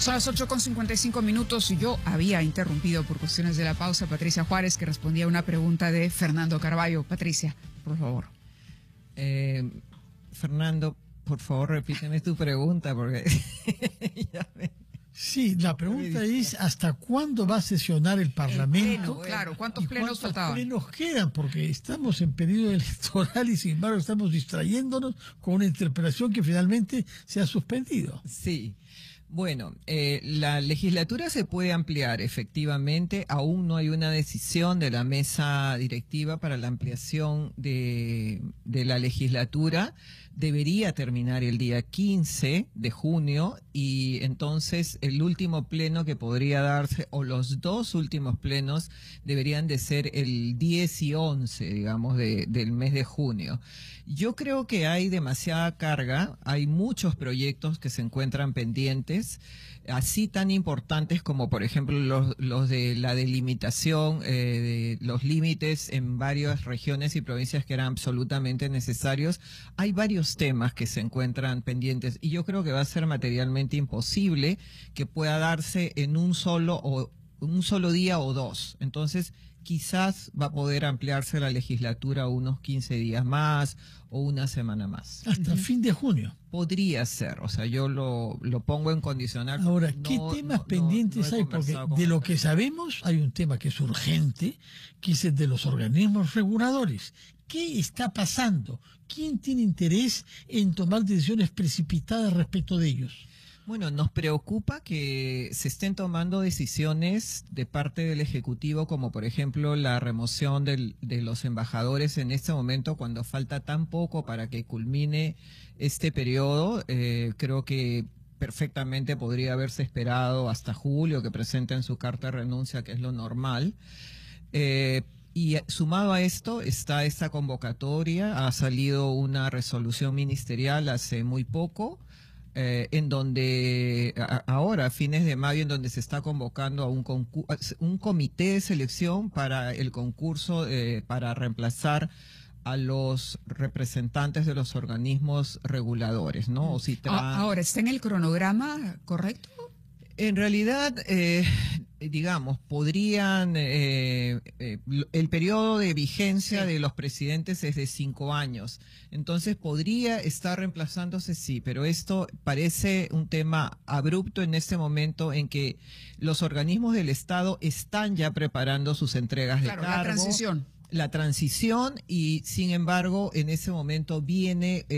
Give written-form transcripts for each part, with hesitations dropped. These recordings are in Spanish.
Son las 8:55 y yo había interrumpido por cuestiones de la pausa a Patricia Juárez, que respondía a una pregunta de Fernando Carballo. Patricia, por favor. Fernando, por favor, repíteme tu pregunta, porque ya me... Sí, la pregunta es ¿hasta cuándo va a sesionar el Parlamento? Pleno, claro, ¿cuántos plenos faltaban? ¿Cuántos plenos quedan? Porque estamos en periodo electoral y sin embargo estamos distrayéndonos con una interpelación que finalmente se ha suspendido. Sí. Bueno, la legislatura se puede ampliar, efectivamente. Aún no hay una decisión de la mesa directiva para la ampliación de la legislatura. Debería terminar el día 15 de junio y entonces el último pleno que podría darse, o los dos últimos plenos, deberían de ser el 10 y 11, digamos, del mes de junio. Yo creo que hay demasiada carga, hay muchos proyectos que se encuentran pendientes, así tan importantes como, por ejemplo, los de la delimitación de los límites en varias regiones y provincias que eran absolutamente necesarios. Hay varios temas que se encuentran pendientes y yo creo que va a ser materialmente imposible que pueda darse en un solo día o dos. Entonces, quizás va a poder ampliarse la legislatura unos 15 días más o una semana más. Hasta fin de junio. Podría ser, o sea, yo lo pongo en condicional. Ahora, ¿qué temas pendientes hay? Porque de lo que sabemos hay un tema que es urgente, que es el de los organismos reguladores. ¿Qué está pasando? ¿Quién tiene interés en tomar decisiones precipitadas respecto de ellos? Bueno, nos preocupa que se estén tomando decisiones de parte del Ejecutivo, como por ejemplo la remoción de los embajadores en este momento, cuando falta tan poco para que culmine este periodo. Creo que perfectamente podría haberse esperado hasta julio que presenten su carta de renuncia, que es lo normal. Y sumado a esto está esta convocatoria. Ha salido una resolución ministerial hace muy poco, en donde ahora, a fines de mayo, en donde se está convocando a un comité de selección para el concurso para reemplazar a los representantes de los organismos reguladores, ¿no? O ahora, ¿está en el cronograma correcto? En realidad, digamos, podrían, el periodo de vigencia de los presidentes es de 5 años. Entonces podría estar reemplazándose, sí, pero esto parece un tema abrupto en este momento en que los organismos del Estado están ya preparando sus entregas de cargo. La transición y sin embargo en ese momento viene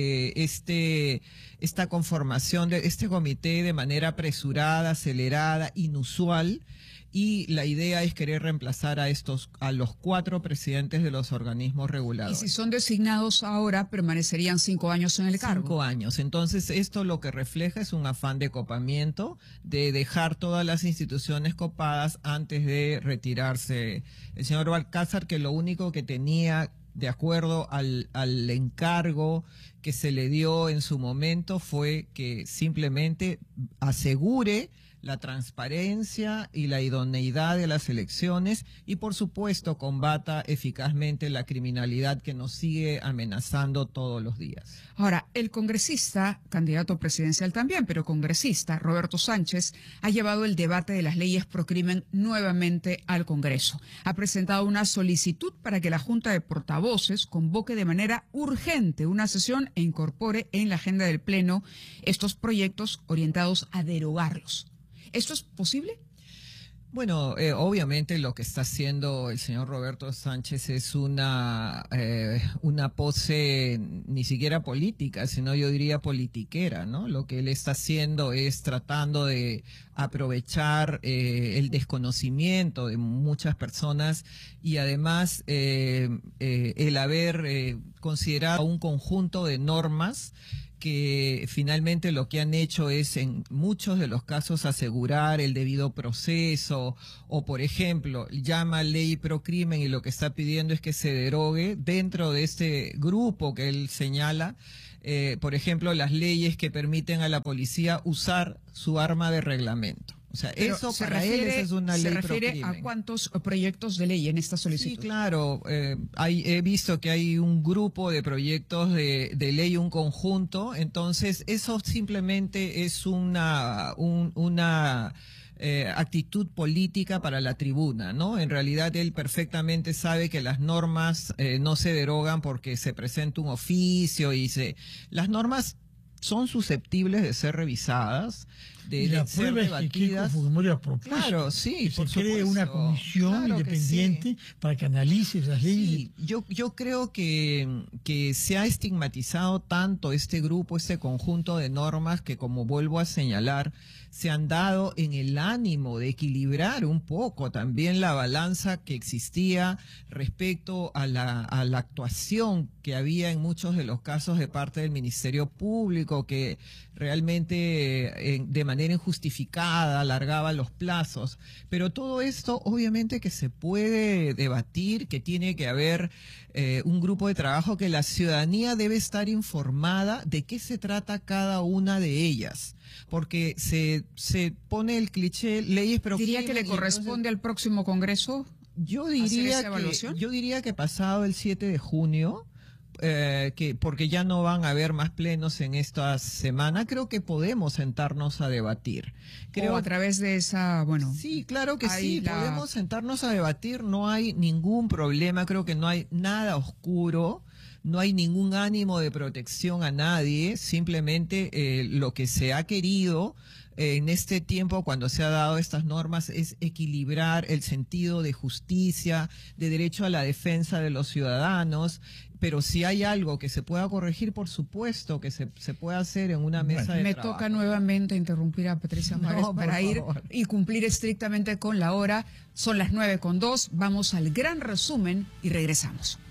esta conformación de este comité de manera apresurada, acelerada, inusual, y la idea es querer reemplazar a los 4 presidentes de los organismos reguladores. Y si son designados ahora, permanecerían 5 años en el cargo. 5 años. Entonces, esto lo que refleja es un afán de copamiento, de dejar todas las instituciones copadas antes de retirarse el señor Balcázar, que lo único que tenía, de acuerdo al encargo que se le dio en su momento, fue que simplemente asegure la transparencia y la idoneidad de las elecciones y, por supuesto, combata eficazmente la criminalidad que nos sigue amenazando todos los días. Ahora, el congresista, candidato presidencial también, pero congresista, Roberto Sánchez, ha llevado el debate de las leyes procrimen nuevamente al Congreso. Ha presentado una solicitud para que la Junta de Portavoces convoque de manera urgente una sesión e incorpore en la agenda del Pleno estos proyectos orientados a derogarlos. ¿Esto es posible? Bueno, obviamente lo que está haciendo el señor Roberto Sánchez es una pose ni siquiera política, sino yo diría politiquera, ¿no? Lo que él está haciendo es tratando de aprovechar el desconocimiento de muchas personas y además el haber considerado un conjunto de normas que finalmente lo que han hecho es en muchos de los casos asegurar el debido proceso, o por ejemplo llama ley procrimen y lo que está pidiendo es que se derogue dentro de este grupo que él señala, por ejemplo las leyes que permiten a la policía usar su arma de reglamento. O sea, pero eso para él es una ley ¿se refiere procrimen. a cuántos proyectos de ley en esta solicitud? Sí, claro. He visto que hay un grupo de proyectos de ley, un conjunto. Entonces, eso simplemente es una actitud política para la tribuna, ¿no? En realidad él perfectamente sabe que las normas no se derogan porque se presenta un oficio las normas son susceptibles de ser revisadas, de ser debatidas. Claro, sí, por supuesto. Se cree una comisión independiente para que analice esas leyes. Sí, yo creo que se ha estigmatizado tanto este grupo, este conjunto de normas que, como vuelvo a señalar, se han dado en el ánimo de equilibrar un poco también la balanza que existía respecto a la actuación que había en muchos de los casos de parte del Ministerio Público, que realmente de manera injustificada alargaba los plazos. Pero todo esto obviamente que se puede debatir, que tiene que haber un grupo de trabajo, que la ciudadanía debe estar informada de qué se trata cada una de ellas. Porque se pone el cliché leyes pero ¿Diría que le corresponde al próximo Congreso hacer esa evaluación? Yo diría que pasado el 7 de junio, porque ya no van a haber más plenos en esta semana, creo que podemos sentarnos a debatir. O a través de esa, Sí, claro que sí, podemos sentarnos a debatir, no hay ningún problema, creo que no hay nada oscuro. No hay ningún ánimo de protección a nadie, simplemente lo que se ha querido en este tiempo cuando se ha dado estas normas es equilibrar el sentido de justicia, de derecho a la defensa de los ciudadanos, pero si hay algo que se pueda corregir, por supuesto que se puede hacer en una mesa de trabajo. Me toca nuevamente interrumpir a Patricia Márquez para ir y cumplir estrictamente con la hora. Son las 9:02, vamos al gran resumen y regresamos.